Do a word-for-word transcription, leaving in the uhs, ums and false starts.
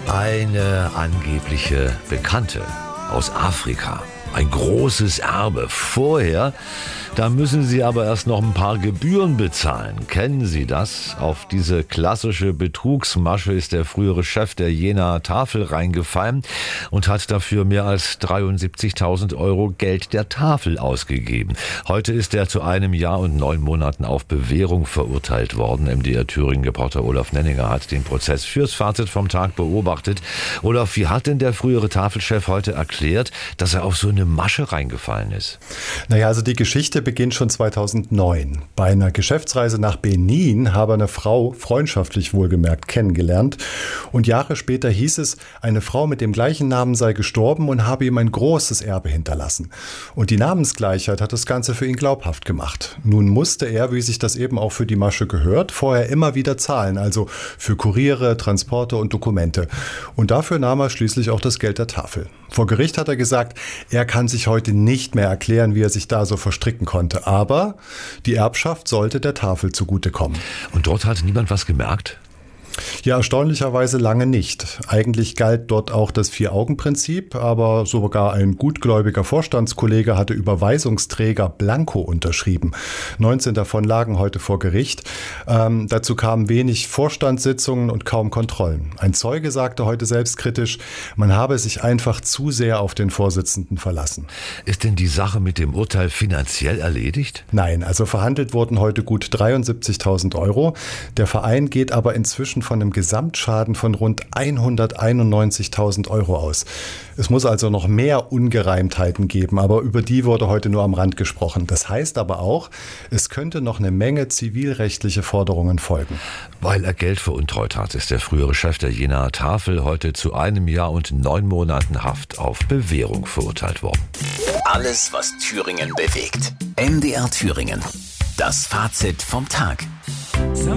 Eine angebliche Bekannte aus Afrika. Ein großes Erbe. Vorher, da müssen Sie aber erst noch ein paar Gebühren bezahlen. Kennen Sie das? Auf diese klassische Betrugsmasche ist der frühere Chef der Jenaer Tafel reingefallen und hat dafür mehr als dreiundsiebzigtausend Euro Geld der Tafel ausgegeben. Heute ist er zu einem Jahr und neun Monaten auf Bewährung verurteilt worden. M D R Thüringen-Reporter Olaf Nenninger hat den Prozess fürs Fazit vom Tag beobachtet. Olaf, wie hat denn der frühere Tafelchef heute erklärt, dass er auf so eine Masche reingefallen ist? Naja, also die Geschichte beginnt schon zweitausendneun. Bei einer Geschäftsreise nach Benin habe eine Frau freundschaftlich wohlgemerkt kennengelernt. Und Jahre später hieß es, eine Frau mit dem gleichen Namen sei gestorben und habe ihm ein großes Erbe hinterlassen. Und die Namensgleichheit hat das Ganze für ihn glaubhaft gemacht. Nun musste er, wie sich das eben auch für die Masche gehört, vorher immer wieder zahlen, also für Kuriere, Transporte und Dokumente. Und dafür nahm er schließlich auch das Geld der Tafel. Vor Gericht hat er gesagt, er kann sich heute nicht mehr erklären, wie er sich da so verstricken konnte. Aber die Erbschaft sollte der Tafel zugutekommen. Und dort hat niemand was gemerkt? Ja, erstaunlicherweise lange nicht. Eigentlich galt dort auch das Vier-Augen-Prinzip, aber sogar ein gutgläubiger Vorstandskollege hatte Überweisungsträger blanko unterschrieben. neunzehn davon lagen heute vor Gericht. Ähm, dazu kamen wenig Vorstandssitzungen und kaum Kontrollen. Ein Zeuge sagte heute selbstkritisch, man habe sich einfach zu sehr auf den Vorsitzenden verlassen. Ist denn die Sache mit dem Urteil finanziell erledigt? Nein, also verhandelt wurden heute gut dreiundsiebzigtausend Euro. Der Verein geht aber inzwischen von einem Gesamtschaden von rund hunderteinundneunzigtausend Euro aus. Es muss also noch mehr Ungereimtheiten geben, aber über die wurde heute nur am Rand gesprochen. Das heißt aber auch, es könnte noch eine Menge zivilrechtliche Forderungen folgen. Weil er Geld veruntreut hat, ist der frühere Chef der Jenaer Tafel heute zu einem Jahr und neun Monaten Haft auf Bewährung verurteilt worden. Alles, was Thüringen bewegt. M D R Thüringen. Das Fazit vom Tag.